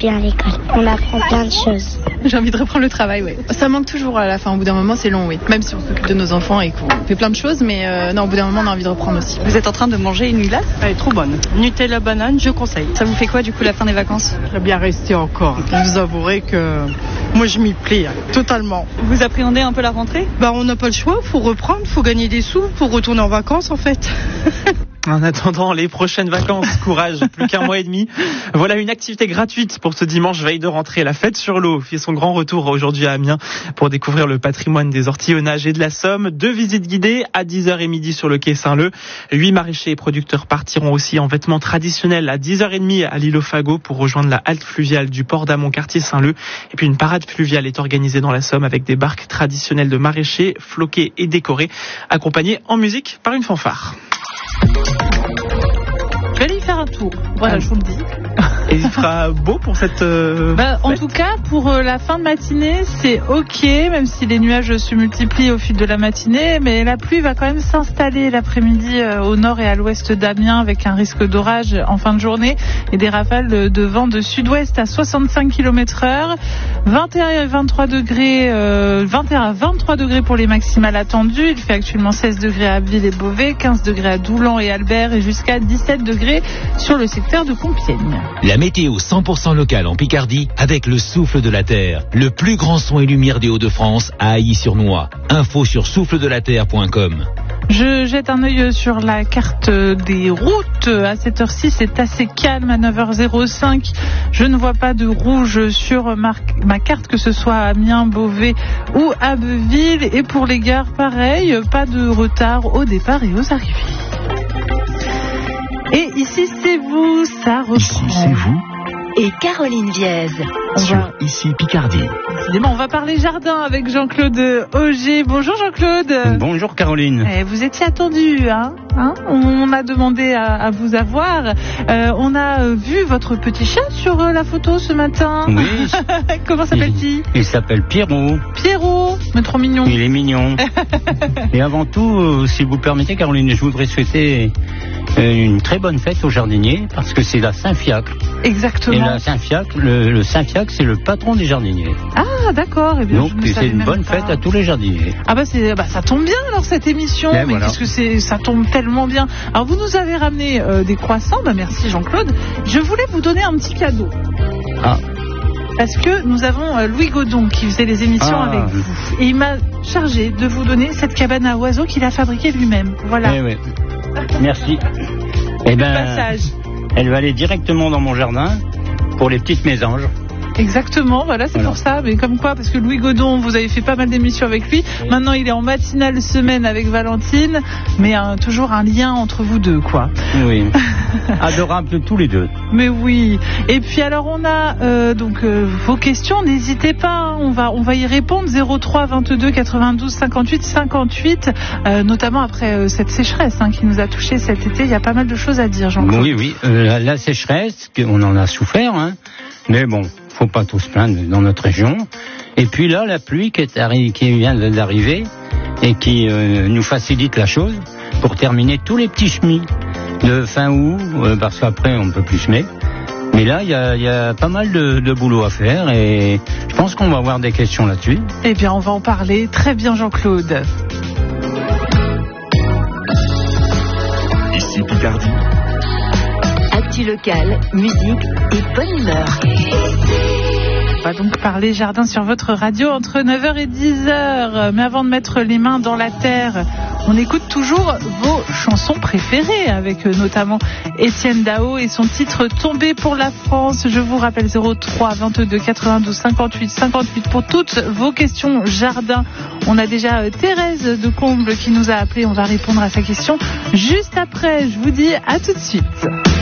bien à l'école. On apprend plein de choses. J'ai envie de reprendre le travail, oui. Ça manque toujours à la fin. Au bout d'un moment, c'est long, oui. Même si on s'occupe de nos enfants et qu'on fait plein de choses, mais non, au bout d'un moment, on a envie de reprendre aussi. Vous êtes en train de manger une glace ? Elle est trop bonne. Nutella banane, je conseille. Ça vous fait quoi du coup la fin des vacances ? J'aimerais bien rester encore. Je vous avouerai que moi je m'y plais totalement. Vous appréhendez un peu la rentrée ? On n'a pas le choix, faut reprendre, faut gagner des sous pour retourner en vacances en fait. En attendant les prochaines vacances, courage, plus qu'un mois et demi. Voilà une activité gratuite pour ce dimanche veille de rentrée. La fête sur l'eau fait son grand retour aujourd'hui à Amiens pour découvrir le patrimoine des ortillonnages et de la Somme. 2 visites guidées à 10h et midi sur le quai Saint-Leu. 8 maraîchers et producteurs partiront aussi en vêtements traditionnels à 10h30 à l'île aux Fagots pour rejoindre la halte fluviale du port d'Amont quartier Saint-Leu. Et puis une parade fluviale est organisée dans la Somme avec des barques traditionnelles de maraîchers, floquées et décorées, accompagnées en musique par une fanfare. Je vais aller y faire un tour. Voilà, je vous le dis. Et il fera beau pour cette en tout cas, pour la fin de matinée, c'est ok, même si les nuages se multiplient au fil de la matinée, mais la pluie va quand même s'installer l'après-midi au nord et à l'ouest d'Amiens avec un risque d'orage en fin de journée et des rafales de vent de sud-ouest à 65 km/h. 21 à 23 degrés pour les maximales attendues. Il fait actuellement 16 degrés à Abbeville et Beauvais, 15 degrés à Doulan et Albert et jusqu'à 17 degrés sur le secteur de Compiègne. La météo 100% locale en Picardie avec le souffle de la terre. Le plus grand son et lumière des Hauts-de-France à Ailly-sur-Noix. Info sur souffledelaterre.com. Je jette un œil sur la carte des routes. À cette heure-ci, c'est assez calme à 9h05. Je ne vois pas de rouge sur ma carte, que ce soit à Amiens, Beauvais ou Abbeville. Et pour les gares, pareil, pas de retard au départ et aux arrivées. Et ici, c'est vous, ça reprend. Ici, c'est vous. Et Caroline Viez. Ici Picardie. Décidément, on va parler jardin avec Jean-Claude Auger. Bonjour Jean-Claude. Bonjour Caroline. Vous étiez attendu, hein, on a demandé à vous avoir. On a vu votre petit chat sur la photo ce matin. Oui. Comment s'appelle-t-il ? Il s'appelle Pierrot. Pierrot, mais trop mignon. Il est mignon. Et avant tout, si vous permettez Caroline, je voudrais souhaiter une très bonne fête aux jardiniers parce que c'est la Saint-Fiacre. Exactement. Et la Saint-Fiacre, le Saint-Fiacre, c'est le patron des jardiniers. Ah, d'accord. Eh bien, donc, c'est une bonne fête à tous les jardiniers. Ah ça tombe bien alors cette émission. Mais voilà. Qu'est-ce que ça tombe tellement bien. Alors vous nous avez ramené des croissants. Merci Jean-Claude. Je voulais vous donner un petit cadeau. Ah. Parce que nous avons Louis Godon qui faisait les émissions avec vous. Et il m'a chargé de vous donner cette cabane à oiseaux qu'il a fabriquée lui-même. Voilà. Oui. Merci. Passage. Elle va aller directement dans mon jardin pour les petites mésanges. Exactement, voilà, c'est pour ça. Mais comme quoi, parce que Louis Godon, vous avez fait pas mal d'émissions avec lui. Maintenant, il est en matinale semaine avec Valentine. Mais toujours un lien entre vous deux, quoi. Oui. Adorables tous les deux. Mais oui. Et puis alors, on a vos questions. N'hésitez pas, on va y répondre. 03 22 92 58 58. Notamment après cette sécheresse qui nous a touché cet été. Il y a pas mal de choses à dire, Jean-Claude. Oui. La sécheresse, on en a souffert, mais bon. Faut pas tous se plaindre dans notre région. Et puis là, la pluie qui vient d'arriver et qui nous facilite la chose pour terminer tous les petits semis de fin août, parce qu'après on ne peut plus semer. Mais là, il y a pas mal de boulot à faire et je pense qu'on va avoir des questions là-dessus. Eh bien, on va en parler. Très bien, Jean-Claude. Ici Picardie. Actu local, musique et bonne humeur. On va donc parler jardin sur votre radio entre 9h et 10h. Mais avant de mettre les mains dans la terre, on écoute toujours vos chansons préférées avec notamment Étienne Dao et son titre Tombé pour la France. Je vous rappelle 03 22 92 58 58 pour toutes vos questions jardin. On a déjà Thérèse de Comble qui nous a appelé. On va répondre à sa question juste après. Je vous dis à tout de suite.